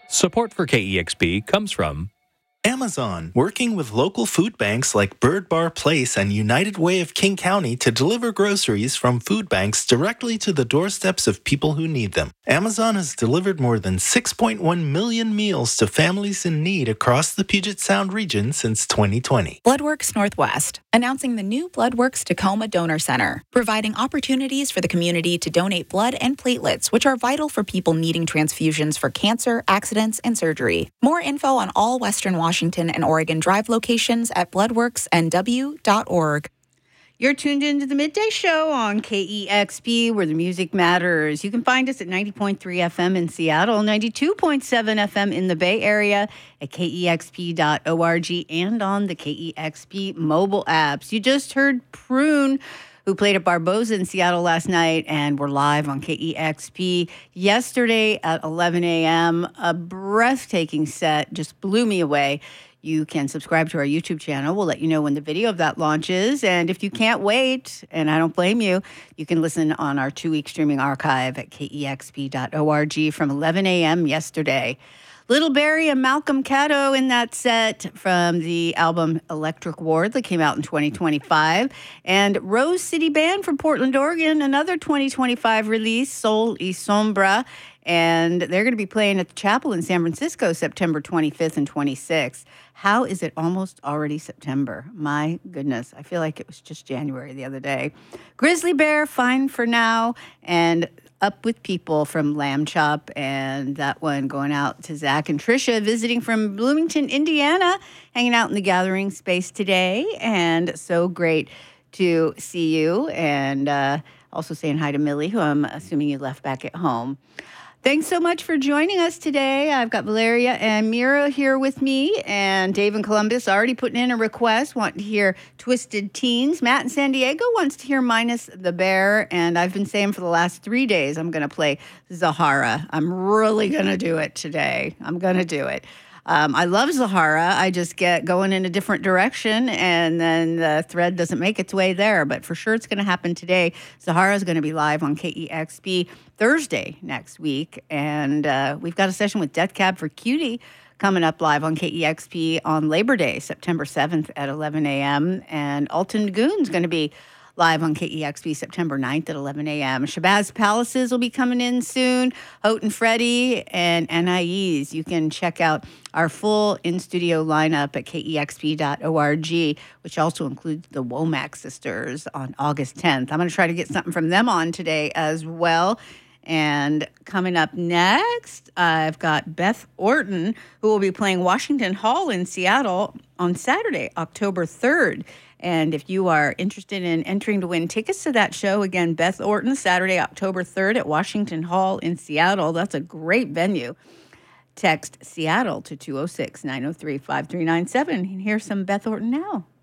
Support for KEXP comes from Amazon, working with local food banks like Bird Bar Place and United Way of King County to deliver groceries from food banks directly to the doorsteps of people who need them. Amazon has delivered more than 6.1 million meals to families in need across the Puget Sound region since 2020. Bloodworks Northwest, announcing the new Bloodworks Tacoma Donor Center, providing opportunities for the community to donate blood and platelets, which are vital for people needing transfusions for cancer, accidents, and surgery. More info on all Western Washington and Oregon Drive locations at bloodworksnw.org. You're tuned into the Midday Show on KEXP, where the music matters. You can find us at 90.3 FM in Seattle, 92.7 FM in the Bay Area, at KEXP.org, and on the KEXP mobile apps. You just heard Prune, who played at Barboza in Seattle last night, and we're live on KEXP yesterday at 11 a.m. A breathtaking set, just blew me away. You can subscribe to our YouTube channel. We'll let you know when the video of that launches. And if you can't wait, and I don't blame you, you can listen on our 2-week streaming archive at KEXP.org from 11 a.m. yesterday. Little Barry and Malcolm Caddo in that set from the album Electric Ward that came out in 2025. And Rose City Band from Portland, Oregon, another 2025 release, Sol y Sombra. And they're going to be playing at the Chapel in San Francisco September 25th and 26th. How is it almost already September? My goodness, I feel like it was just January the other day. Grizzly Bear, Fine for Now, and Up with People from Lamb Chop, and that one going out to Zach and Trisha visiting from Bloomington, Indiana, hanging out in the gathering space today, and so great to see you, and also saying hi to Millie, who I'm assuming you left back at home. Thanks so much for joining us today. I've got Valeria and Mira here with me, and Dave in Columbus already putting in a request, wanting to hear Twisted Teens. Matt in San Diego wants to hear Minus the Bear, and I've been saying for the last 3 days I'm going to play Zahara. I'm really going to do it today. I'm going to do it. I love Zahara. I just get going in a different direction, and then the thread doesn't make its way there. But for sure, it's going to happen today. Zahara is going to be live on KEXP Thursday next week. And we've got a session with Death Cab for Cutie coming up live on KEXP on Labor Day, September 7th at 11 a.m. And Alton Goon's going to be live on KEXP September 9th at 11 a.m. Shabazz Palaces will be coming in soon. Houghton Freddy and NIEs. You can check out our full in-studio lineup at KEXP.org, which also includes the Womack Sisters on August 10th. I'm going to try to get something from them on today as well. And coming up next, I've got Beth Orton, who will be playing Washington Hall in Seattle on Saturday, October 3rd. And if you are interested in entering to win tickets to that show, again, Beth Orton, Saturday, October 3rd at Washington Hall in Seattle. That's a great venue. Text Seattle to 206-903-5397 and here's some Beth Orton now.